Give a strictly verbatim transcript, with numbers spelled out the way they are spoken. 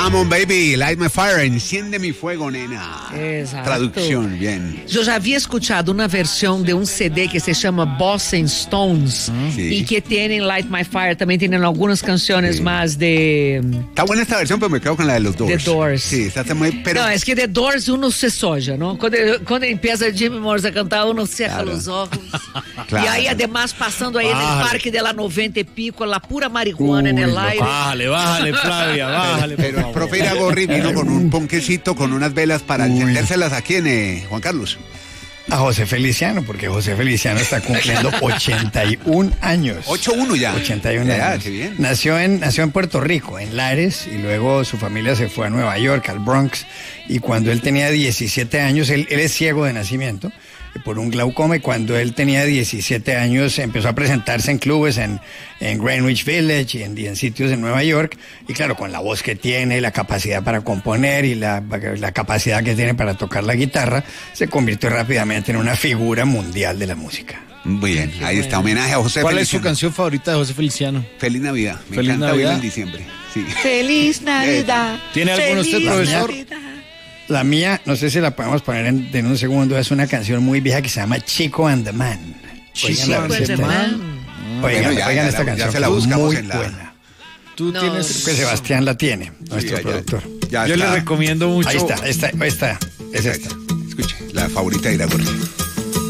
Come on, baby, light my fire, enciende mi fuego, nena. Exacto. Traducción, bien. Yo ya había escuchado una versión de un C D que se llama Boss and Stones Sí. y que tienen Light My Fire, también tienen algunas canciones Sí. más de... Está buena esta versión, pero me quedo con la de los Doors. The Doors. Sí, está muy... Pero... Não, é que The Doors uno se soja, ¿no? Quando, quando empieza Jimmy Morrison a cantar, uno cierra Claro. los ojos. Claro. Y ahí además pasando ahí en el Bájale. parque de la noventa y pico, la pura marihuana en Uy, el no, aire. Bájale, bájale, Flavia, bájale. Pero el profe Iragorri vino con un ponquecito, con unas velas para encendérselas aquí en eh, Juan Carlos. A José Feliciano, porque José Feliciano está cumpliendo ochenta y un años. ocho uno ya. ochenta y un Ya, años. qué bien. Nació en, nació en Puerto Rico, en Lares, y luego su familia se fue a Nueva York, al Bronx, y cuando él tenía diecisiete años, él, él es ciego de nacimiento, por un glaucoma, y cuando él tenía diecisiete años empezó a presentarse en clubes en, en Greenwich Village y en, y en sitios en Nueva York, y claro, con la voz que tiene, la capacidad para componer y la, la capacidad que tiene para tocar la guitarra, se convirtió rápidamente en una figura mundial de la música. Muy bien, ahí está, homenaje a José ¿Cuál es su Feliciano. canción favorita de José Feliciano? Feliz Navidad. Me Feliz encanta Navidad. oírla en diciembre. Sí. Feliz Navidad. ¿Tiene alguno usted, Feliz profesor? Navidad. La mía, no sé si la podemos poner en, en un segundo, es una canción muy vieja que se llama Chico and the Man. Oigan la and the versión. Man. Oigan, Bueno, ya, oigan ya esta la- ya canción, se la es buscamos muy en la- buena. Tú No, tienes... Que Sebastián la tiene, nuestro Ya, ya, productor. ya Yo le está. recomiendo mucho... Ahí está, esta, esta, es esta. Escuche, la favorita de Iragorri.